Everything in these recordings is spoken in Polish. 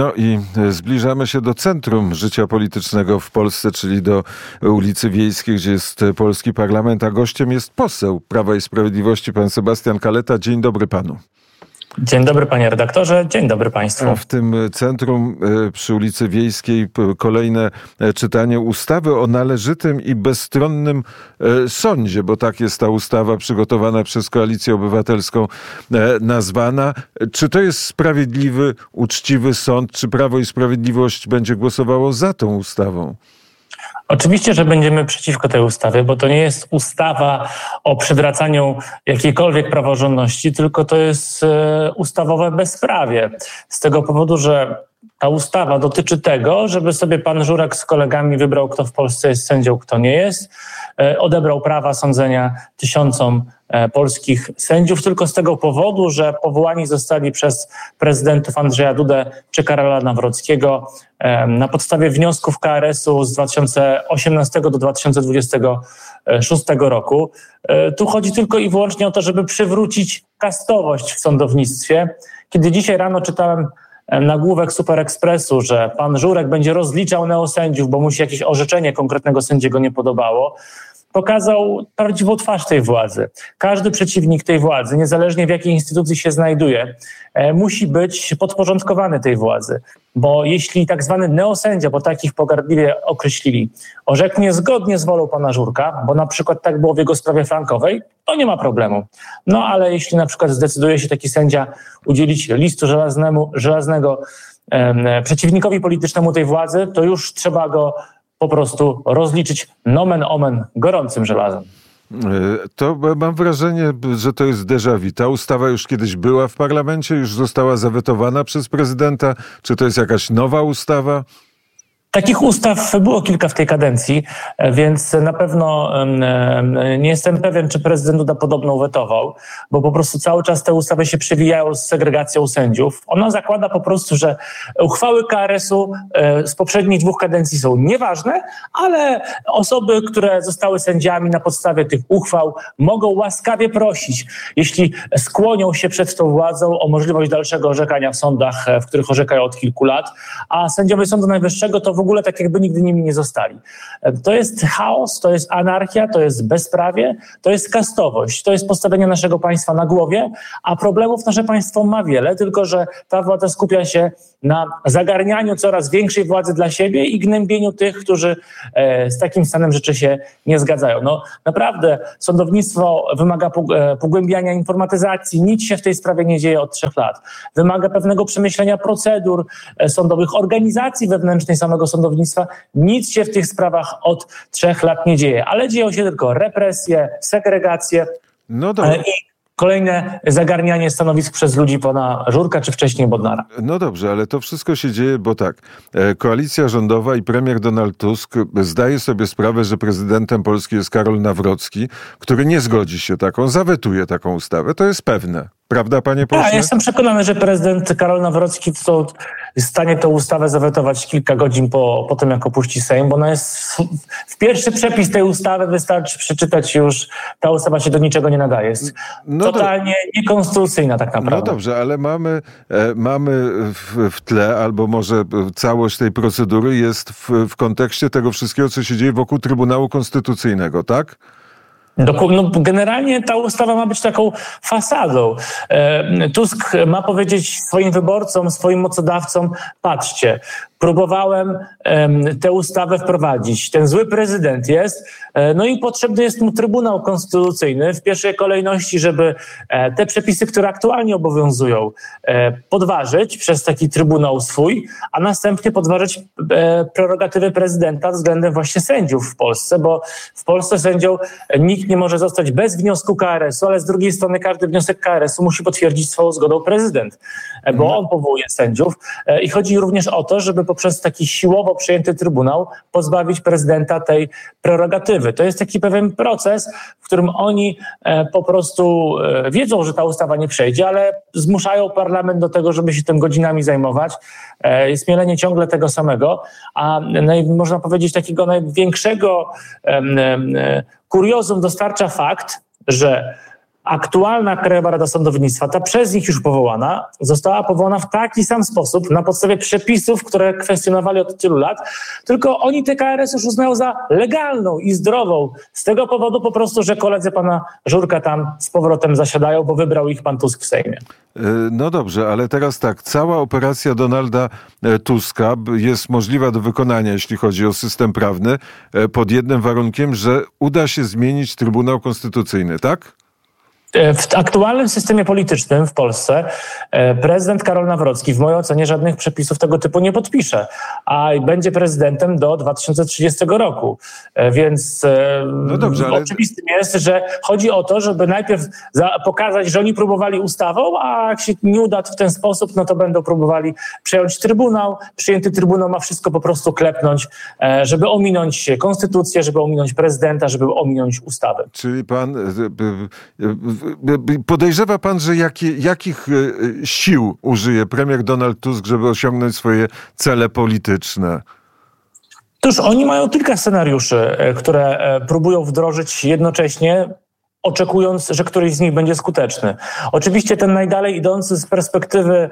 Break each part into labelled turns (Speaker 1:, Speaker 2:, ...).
Speaker 1: No i zbliżamy się do centrum życia politycznego w Polsce, czyli do ulicy Wiejskiej, gdzie jest polski parlament, a gościem jest poseł Prawa i Sprawiedliwości, pan Sebastian Kaleta. Dzień dobry panu.
Speaker 2: Dzień dobry panie redaktorze, dzień dobry państwu.
Speaker 1: A w tym centrum przy ulicy Wiejskiej kolejne czytanie ustawy o należytym i bezstronnym sądzie, bo tak jest ta ustawa przygotowana przez Koalicję Obywatelską nazwana. Czy to jest sprawiedliwy, uczciwy sąd? Czy Prawo i Sprawiedliwość będzie głosowało za tą ustawą?
Speaker 2: Oczywiście, że będziemy przeciwko tej ustawie, bo to nie jest ustawa o przywracaniu jakiejkolwiek praworządności, tylko to jest ustawowe bezprawie. Z tego powodu, że ta ustawa dotyczy tego, żeby sobie pan Żurek z kolegami wybrał, kto w Polsce jest sędzią, kto nie jest. Odebrał prawa sądzenia tysiącom polskich sędziów tylko z tego powodu, że powołani zostali przez prezydentów Andrzeja Dudę czy Karola Nawrockiego na podstawie wniosków KRS-u z 2018 do 2026 roku. Tu chodzi tylko i wyłącznie o to, żeby przywrócić kastowość w sądownictwie. Kiedy dzisiaj rano czytałem nagłówek Super Expressu, że pan Żurek będzie rozliczał neosędziów, bo mu się jakieś orzeczenie konkretnego sędziego nie podobało, pokazał prawdziwą twarz tej władzy. Każdy przeciwnik tej władzy, niezależnie w jakiej instytucji się znajduje, musi być podporządkowany tej władzy. Bo jeśli tak zwany neosędzia, bo takich pogardliwie określili, orzeknie zgodnie z wolą pana Żurka, bo na przykład tak było w jego sprawie frankowej, to nie ma problemu. No ale jeśli na przykład zdecyduje się taki sędzia udzielić listu żelaznego przeciwnikowi politycznemu tej władzy, to już trzeba go po prostu rozliczyć nomen omen gorącym żelazem.
Speaker 1: To mam wrażenie, że to jest déjà vu. Ta ustawa już kiedyś była w parlamencie, już została zawetowana przez prezydenta. Czy to jest jakaś nowa ustawa?
Speaker 2: Takich ustaw było kilka w tej kadencji, więc na pewno nie jestem pewien, czy prezydent Duda podobną wetował, bo po prostu cały czas te ustawy się przewijają z segregacją sędziów. Ona zakłada po prostu, że uchwały KRS-u z poprzednich 2 kadencji są nieważne, ale osoby, które zostały sędziami na podstawie tych uchwał, mogą łaskawie prosić, jeśli skłonią się przed tą władzą, o możliwość dalszego orzekania w sądach, w których orzekają od kilku lat, a sędziowie Sądu Najwyższego to w ogóle tak jakby nigdy nimi nie zostali. To jest chaos, to jest anarchia, to jest bezprawie, to jest kastowość, to jest postawienie naszego państwa na głowie, a problemów nasze państwo ma wiele, tylko że ta władza skupia się na zagarnianiu coraz większej władzy dla siebie i gnębieniu tych, którzy z takim stanem rzeczy się nie zgadzają. No naprawdę sądownictwo wymaga pogłębiania informatyzacji, nic się w tej sprawie nie dzieje od 3 lat. Wymaga pewnego przemyślenia procedur sądowych, organizacji wewnętrznej samego sądownictwa. Nic się w tych sprawach od 3 lat nie dzieje, ale dzieją się tylko represje, segregacje i kolejne zagarnianie stanowisk przez ludzi pana Żurka, czy wcześniej Bodnara.
Speaker 1: No dobrze, ale to wszystko się dzieje, bo tak, koalicja rządowa i premier Donald Tusk zdaje sobie sprawę, że prezydentem Polski jest Karol Nawrocki, który nie zgodzi się zawetuje taką ustawę. To jest pewne. Prawda, panie pośle?
Speaker 2: Ja jestem przekonany, że prezydent Karol Nawrocki jest w stanie tę ustawę zawetować kilka godzin po tym, jak opuści Sejm, bo ona jest w pierwszy przepis tej ustawy wystarczy przeczytać już, ta ustawa się do niczego nie nadaje. Jest totalnie niekonstytucyjna tak naprawdę.
Speaker 1: No dobrze, ale mamy w tle, albo może całość tej procedury jest w kontekście tego wszystkiego, co się dzieje wokół Trybunału Konstytucyjnego, tak?
Speaker 2: No, generalnie ta ustawa ma być taką fasadą. Tusk ma powiedzieć swoim wyborcom, swoim mocodawcom, patrzcie, próbowałem tę ustawę wprowadzić. Ten zły prezydent jest, no i potrzebny jest mu Trybunał Konstytucyjny w pierwszej kolejności, żeby te przepisy, które aktualnie obowiązują, podważyć przez taki Trybunał swój, a następnie podważyć prerogatywy prezydenta względem właśnie sędziów w Polsce, bo w Polsce sędzią nikt nie może zostać bez wniosku KRS-u, ale z drugiej strony każdy wniosek KRS-u musi potwierdzić swoją zgodą prezydent, bo on powołuje sędziów i chodzi również o to, żeby poprzez taki siłowo przyjęty trybunał pozbawić prezydenta tej prerogatywy. To jest taki pewien proces, w którym oni po prostu wiedzą, że ta ustawa nie przejdzie, ale zmuszają parlament do tego, żeby się tym godzinami zajmować. Jest mielenie ciągle tego samego, a można powiedzieć takiego największego kuriozum dostarcza fakt, że aktualna Krajowa Rada Sądownictwa, ta przez nich już powołana, została powołana w taki sam sposób, na podstawie przepisów, które kwestionowali od tylu lat, tylko oni tę KRS już uznają za legalną i zdrową. Z tego powodu po prostu, że koledzy pana Żurka tam z powrotem zasiadają, bo wybrał ich pan Tusk w Sejmie.
Speaker 1: No dobrze, ale teraz tak, cała operacja Donalda Tuska jest możliwa do wykonania, jeśli chodzi o system prawny, pod jednym warunkiem, że uda się zmienić Trybunał Konstytucyjny, tak?
Speaker 2: W aktualnym systemie politycznym w Polsce prezydent Karol Nawrocki w mojej ocenie żadnych przepisów tego typu nie podpisze, a będzie prezydentem do 2030 roku. Więc
Speaker 1: no dobrze, ale
Speaker 2: oczywistym jest, że chodzi o to, żeby najpierw pokazać, że oni próbowali ustawą, a jak się nie uda w ten sposób, no to będą próbowali przejąć Trybunał. Przyjęty Trybunał ma wszystko po prostu klepnąć, żeby ominąć konstytucję, żeby ominąć prezydenta, żeby ominąć ustawę.
Speaker 1: Czyli pan... Podejrzewa pan, że jakich sił użyje premier Donald Tusk, żeby osiągnąć swoje cele polityczne?
Speaker 2: Otóż oni mają kilka scenariuszy, które próbują wdrożyć jednocześnie, oczekując, że któryś z nich będzie skuteczny. Oczywiście ten najdalej idący z perspektywy,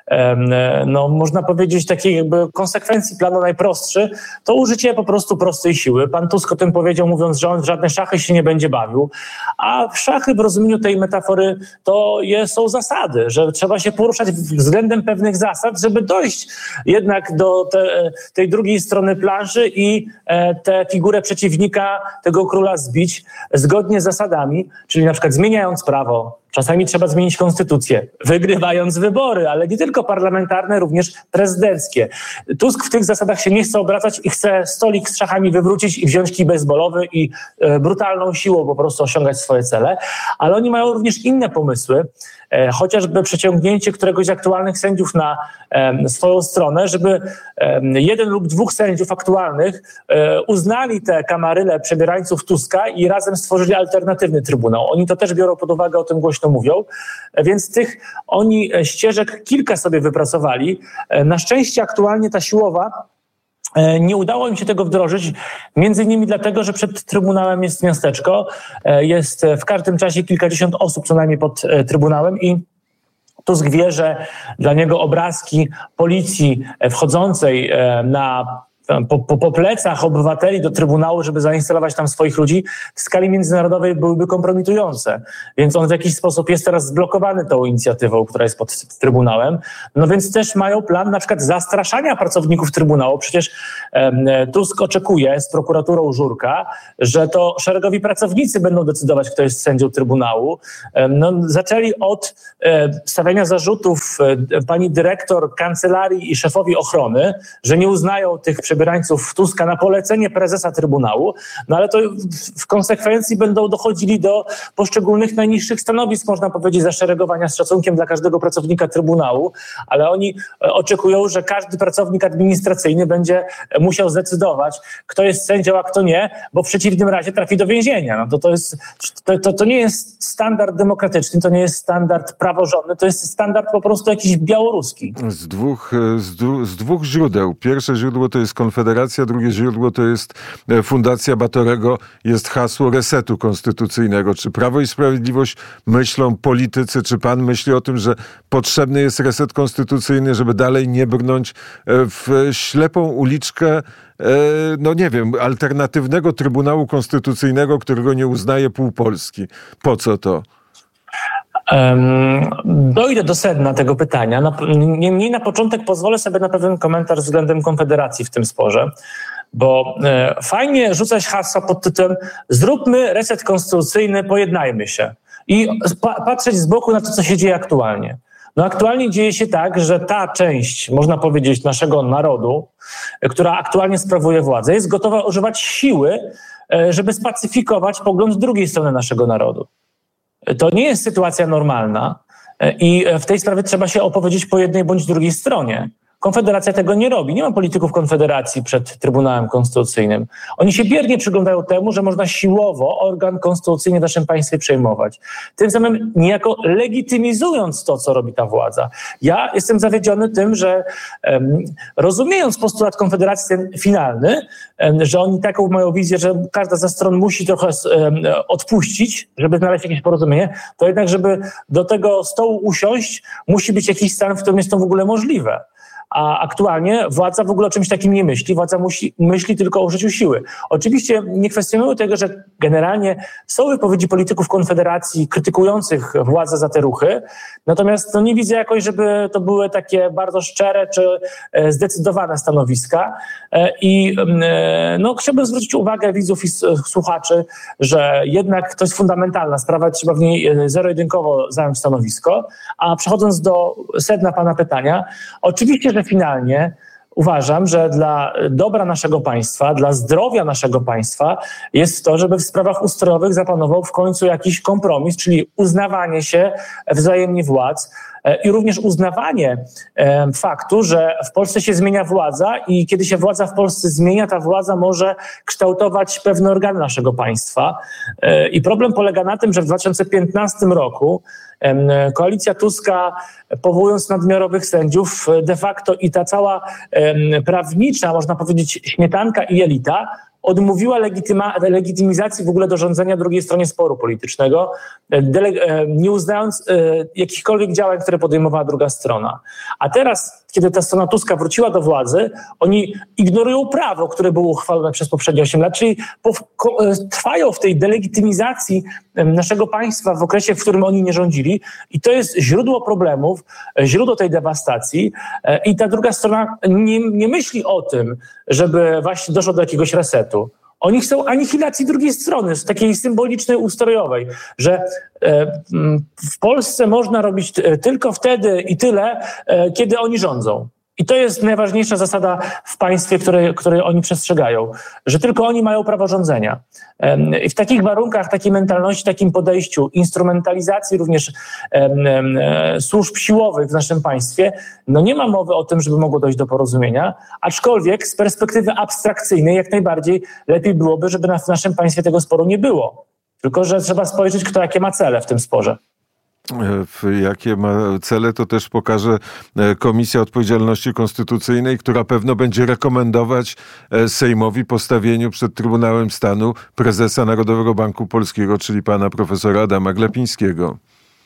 Speaker 2: no można powiedzieć, takiej jakby konsekwencji planu najprostszy, to użycie po prostu prostej siły. Pan Tusk o tym powiedział, mówiąc, że on w żadne szachy się nie będzie bawił, a w szachy w rozumieniu tej metafory to są zasady, że trzeba się poruszać względem pewnych zasad, żeby dojść jednak do tej drugiej strony planszy i tę figurę przeciwnika, tego króla zbić zgodnie z zasadami, czyli na przykład zmieniając prawo. Czasami trzeba zmienić konstytucję, wygrywając wybory, ale nie tylko parlamentarne, również prezydenckie. Tusk w tych zasadach się nie chce obracać i chce stolik z szachami wywrócić i wziąć kij baseballowy i brutalną siłą po prostu osiągać swoje cele. Ale oni mają również inne pomysły, chociażby przeciągnięcie któregoś z aktualnych sędziów na swoją stronę, żeby jeden lub dwóch sędziów aktualnych uznali te kamaryle przebierańców Tuska i razem stworzyli alternatywny trybunał. Oni to też biorą pod uwagę, o tym głośno mówią, więc tych oni ścieżek kilka sobie wypracowali. Na szczęście aktualnie ta siłowa nie udało im się tego wdrożyć, między innymi dlatego, że przed Trybunałem jest miasteczko, jest w każdym czasie kilkadziesiąt osób co najmniej pod Trybunałem i Tusk wie, że dla niego obrazki policji wchodzącej po plecach obywateli do Trybunału, żeby zainstalować tam swoich ludzi, w skali międzynarodowej byłyby kompromitujące. Więc on w jakiś sposób jest teraz zblokowany tą inicjatywą, która jest pod Trybunałem. No więc też mają plan na przykład zastraszania pracowników Trybunału. Przecież Tusk oczekuje z prokuraturą Żurka, że to szeregowi pracownicy będą decydować, kto jest sędzią Trybunału. No, zaczęli od stawiania zarzutów pani dyrektor kancelarii i szefowi ochrony, że nie uznają tych przebierańców Tuska na polecenie prezesa Trybunału, no ale to w konsekwencji będą dochodzili do poszczególnych najniższych stanowisk, można powiedzieć, zaszeregowania z szacunkiem dla każdego pracownika Trybunału, ale oni oczekują, że każdy pracownik administracyjny będzie musiał zdecydować, kto jest sędzią, a kto nie, bo w przeciwnym razie trafi do więzienia. No to nie jest standard demokratyczny, to nie jest standard praworządny, to jest standard po prostu jakiś białoruski.
Speaker 1: Z dwóch źródeł. Pierwsze źródło to jest Konfederacja, drugie źródło to jest Fundacja Batorego, jest hasło resetu konstytucyjnego. Czy Prawo i Sprawiedliwość myślą politycy, czy pan myśli o tym, że potrzebny jest reset konstytucyjny, żeby dalej nie brnąć w ślepą uliczkę, no nie wiem, alternatywnego Trybunału Konstytucyjnego, którego nie uznaje pół Polski? Po co to?
Speaker 2: Dojdę do sedna tego pytania. Niemniej na początek pozwolę sobie na pewien komentarz względem Konfederacji w tym sporze, bo fajnie rzucać hasła pod tytułem zróbmy reset konstytucyjny, pojednajmy się i patrzeć z boku na to, co się dzieje aktualnie. No aktualnie dzieje się tak, że ta część, można powiedzieć, naszego narodu, która aktualnie sprawuje władzę, jest gotowa używać siły, żeby spacyfikować pogląd drugiej strony naszego narodu. To nie jest sytuacja normalna i w tej sprawie trzeba się opowiedzieć po jednej bądź drugiej stronie. Konfederacja tego nie robi. Nie ma polityków Konfederacji przed Trybunałem Konstytucyjnym. Oni się biernie przyglądają temu, że można siłowo organ konstytucyjny w naszym państwie przejmować. Tym samym niejako legitymizując to, co robi ta władza. Ja jestem zawiedziony tym, że rozumiejąc postulat Konfederacji ten finalny, że oni taką mają wizję, że każda ze stron musi trochę odpuścić, żeby znaleźć jakieś porozumienie, to jednak, żeby do tego stołu usiąść, musi być jakiś stan, w którym jest to w ogóle możliwe. A aktualnie władza w ogóle o czymś takim nie myśli. Władza myśli tylko o użyciu siły. Oczywiście nie kwestionuję tego, że generalnie są wypowiedzi polityków Konfederacji krytykujących władzę za te ruchy, natomiast nie widzę jakoś, żeby to były takie bardzo szczere czy zdecydowane stanowiska. I chciałbym zwrócić uwagę widzów i słuchaczy, że jednak to jest fundamentalna sprawa, trzeba w niej zero-jedynkowo zająć stanowisko. A przechodząc do sedna pana pytania, oczywiście, że finalnie uważam, że dla dobra naszego państwa, dla zdrowia naszego państwa jest to, żeby w sprawach ustrojowych zapanował w końcu jakiś kompromis, czyli uznawanie się wzajemnie władz i również uznawanie faktu, że w Polsce się zmienia władza i kiedy się władza w Polsce zmienia, ta władza może kształtować pewne organy naszego państwa. I problem polega na tym, że w 2015 roku koalicja Tuska, powołując nadmiarowych sędziów, de facto i ta cała prawnicza, można powiedzieć, śmietanka i elita odmówiła legitymizacji w ogóle do rządzenia drugiej stronie sporu politycznego, nie uznając jakichkolwiek działań, które podejmowała druga strona. A teraz, kiedy ta strona Tuska wróciła do władzy, oni ignorują prawo, które było uchwalone przez poprzednie 8 lat, czyli trwają w tej delegitymizacji naszego państwa w okresie, w którym oni nie rządzili i to jest źródło problemów, źródło tej dewastacji i ta druga strona nie myśli o tym, żeby właśnie doszło do jakiegoś resetu. Oni chcą anihilacji drugiej strony, takiej symbolicznej, ustrojowej, że w Polsce można robić tylko wtedy i tyle, kiedy oni rządzą. I to jest najważniejsza zasada w państwie, której oni przestrzegają, że tylko oni mają prawo rządzenia. I w takich warunkach, takiej mentalności, takim podejściu, instrumentalizacji również służb siłowych w naszym państwie, nie ma mowy o tym, żeby mogło dojść do porozumienia, aczkolwiek z perspektywy abstrakcyjnej jak najbardziej lepiej byłoby, żeby w naszym państwie tego sporu nie było. Tylko że trzeba spojrzeć, kto jakie ma cele w tym sporze.
Speaker 1: Jakie ma cele, to też pokaże Komisja Odpowiedzialności Konstytucyjnej, która pewno będzie rekomendować Sejmowi postawieniu przed Trybunałem Stanu prezesa Narodowego Banku Polskiego, czyli pana profesora Adama Glapińskiego.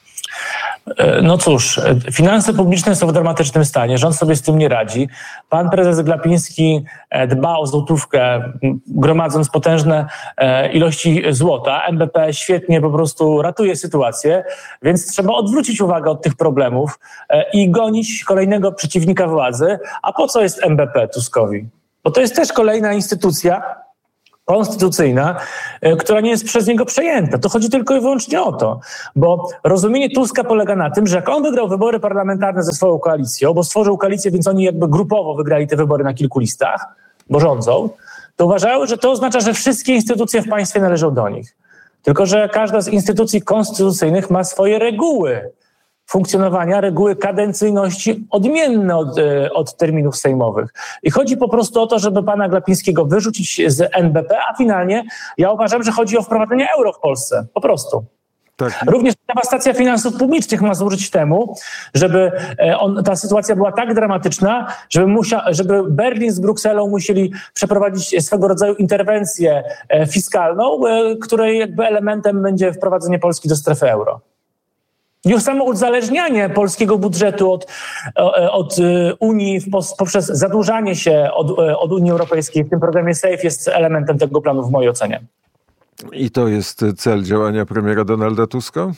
Speaker 2: No cóż, finanse publiczne są w dramatycznym stanie, rząd sobie z tym nie radzi. Pan prezes Glapiński dba o złotówkę, gromadząc potężne ilości złota. NBP świetnie po prostu ratuje sytuację, więc trzeba odwrócić uwagę od tych problemów i gonić kolejnego przeciwnika władzy. A po co jest NBP Tuskowi? Bo to jest też kolejna instytucja konstytucyjna, która nie jest przez niego przejęta. To chodzi tylko i wyłącznie o to, bo rozumienie Tuska polega na tym, że jak on wygrał wybory parlamentarne ze swoją koalicją, bo stworzył koalicję, więc oni jakby grupowo wygrali te wybory na kilku listach, bo rządzą, to uważały, że to oznacza, że wszystkie instytucje w państwie należą do nich. Tylko że każda z instytucji konstytucyjnych ma swoje reguły funkcjonowania, reguły kadencyjności odmienne od terminów sejmowych. I chodzi po prostu o to, żeby pana Glapińskiego wyrzucić z NBP, a finalnie ja uważam, że chodzi o wprowadzenie euro w Polsce. Po prostu. Tak. Również dewastacja finansów publicznych ma służyć temu, żeby ta sytuacja była tak dramatyczna, żeby Berlin z Brukselą musieli przeprowadzić swego rodzaju interwencję fiskalną, której jakby elementem będzie wprowadzenie Polski do strefy euro. Już samo uzależnianie polskiego budżetu od Unii poprzez zadłużanie się od Unii Europejskiej w tym programie SAFE jest elementem tego planu w mojej ocenie.
Speaker 1: I to jest cel działania premiera Donalda Tuska?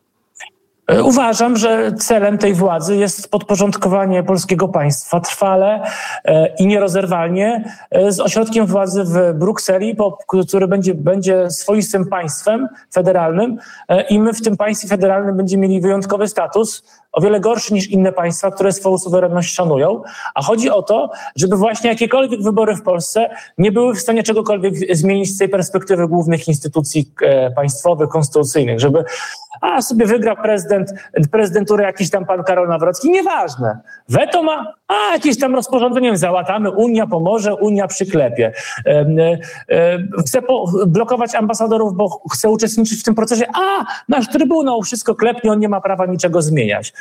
Speaker 2: Uważam, że celem tej władzy jest podporządkowanie polskiego państwa trwale i nierozerwalnie z ośrodkiem władzy w Brukseli, który będzie swoistym państwem federalnym i my w tym państwie federalnym będziemy mieli wyjątkowy status, o wiele gorszy niż inne państwa, które swoją suwerenność szanują. A chodzi o to, żeby właśnie jakiekolwiek wybory w Polsce nie były w stanie czegokolwiek zmienić z tej perspektywy głównych instytucji państwowych, konstytucyjnych, żeby a sobie wygra prezydenturę jakiś tam pan Karol Nawrocki, nieważne. Weto ma, a jakieś tam rozporządzeniem załatamy, Unia pomoże, Unia przyklepie. Chce blokować ambasadorów, bo chce uczestniczyć w tym procesie, a nasz Trybunał wszystko klepnie, on nie ma prawa niczego zmieniać.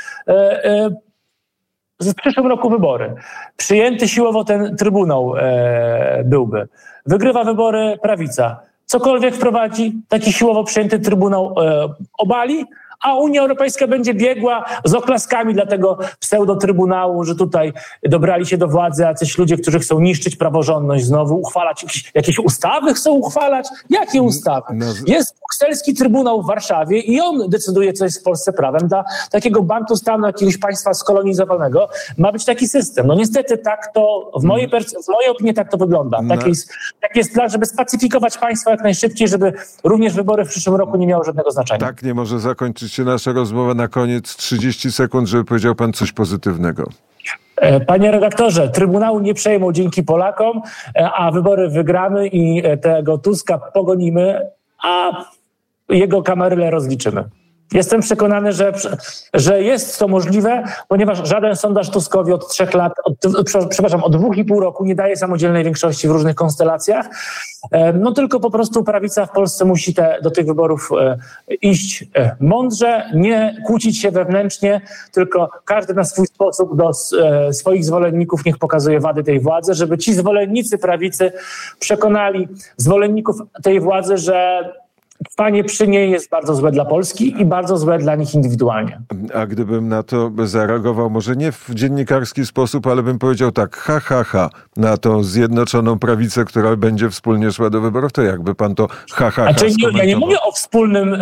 Speaker 2: W przyszłym roku wybory. Przyjęty siłowo ten Trybunał byłby. Wygrywa wybory prawica. Cokolwiek wprowadzi, taki siłowo przyjęty Trybunał obali, a Unia Europejska będzie biegła z oklaskami dla tego pseudo-trybunału, że tutaj dobrali się do władzy jacyś ludzie, którzy chcą niszczyć praworządność znowu, uchwalać jakieś ustawy chcą uchwalać? Jakie ustawy? Jest brukselski trybunał w Warszawie i on decyduje, co jest w Polsce prawem. Dla takiego bantustanu, jakiegoś państwa skolonizowanego ma być taki system. No niestety tak to, w mojej opinii tak to wygląda. Tak jest plan, żeby spacyfikować państwo jak najszybciej, żeby również wybory w przyszłym roku nie miały żadnego znaczenia.
Speaker 1: Tak nie może zakończyć się nasza rozmowa. Na koniec 30 sekund, żeby powiedział pan coś pozytywnego.
Speaker 2: Panie redaktorze, Trybunału nie przejmą dzięki Polakom, a wybory wygramy i tego Tuska pogonimy, a jego kameryle rozliczymy. Jestem przekonany, że jest to możliwe, ponieważ żaden sondaż Tuskowi od 3 lat, od 2,5 roku nie daje samodzielnej większości w różnych konstelacjach. No tylko po prostu prawica w Polsce musi do tych wyborów iść mądrze, nie kłócić się wewnętrznie, tylko każdy na swój sposób do swoich zwolenników niech pokazuje wady tej władzy, żeby ci zwolennicy prawicy przekonali zwolenników tej władzy, że trwanie przy niej jest bardzo złe dla Polski i bardzo złe dla nich indywidualnie.
Speaker 1: A gdybym na to zareagował, może nie w dziennikarski sposób, ale bym powiedział tak, na tą zjednoczoną prawicę, która będzie wspólnie szła do wyborów, to jakby pan to
Speaker 2: ja nie mówię o wspólnym,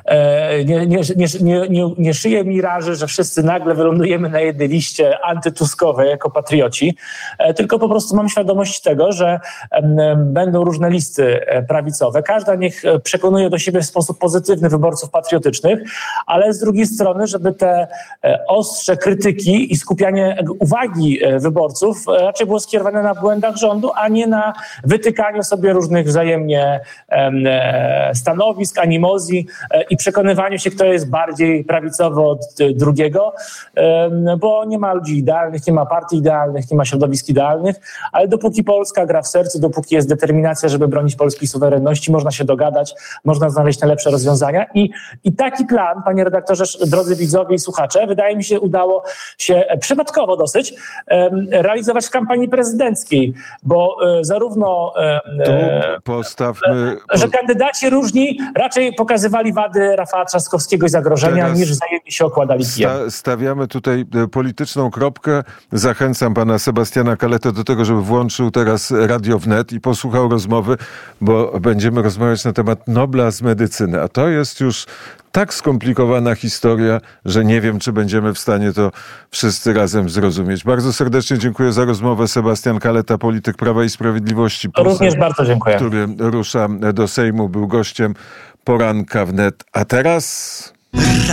Speaker 2: nie szyję miraży, że wszyscy nagle wylądujemy na jednej liście antytuskowej jako patrioci, tylko po prostu mam świadomość tego, że będą różne listy prawicowe. Każda niech przekonuje do siebie w sposób pozytywny wyborców patriotycznych, ale z drugiej strony, żeby te ostrze krytyki i skupianie uwagi wyborców raczej było skierowane na błędach rządu, a nie na wytykaniu sobie różnych wzajemnie stanowisk, animozji i przekonywaniu się, kto jest bardziej prawicowy od drugiego, bo nie ma ludzi idealnych, nie ma partii idealnych, nie ma środowisk idealnych, ale dopóki Polska gra w sercu, dopóki jest determinacja, żeby bronić polskiej suwerenności, można się dogadać, można znaleźć najlepsze rozwiązania i taki plan, panie redaktorze, drodzy widzowie i słuchacze, wydaje mi się udało się przypadkowo dosyć realizować w kampanii prezydenckiej, bo zarówno że kandydaci różni raczej pokazywali wady Rafała Trzaskowskiego i zagrożenia, niż wzajemnie się okładali kijem.
Speaker 1: Stawiamy tutaj polityczną kropkę. Zachęcam pana Sebastiana Kaletę do tego, żeby włączył teraz Radio Wnet i posłuchał rozmowy, bo będziemy rozmawiać na temat Nobla z medycyny, a to jest już tak skomplikowana historia, że nie wiem, czy będziemy w stanie to wszyscy razem zrozumieć. Bardzo serdecznie dziękuję za rozmowę. Sebastian Kaleta, polityk Prawa i Sprawiedliwości,
Speaker 2: również bardzo dziękuję,
Speaker 1: który rusza do Sejmu, był gościem Poranka Wnet. A teraz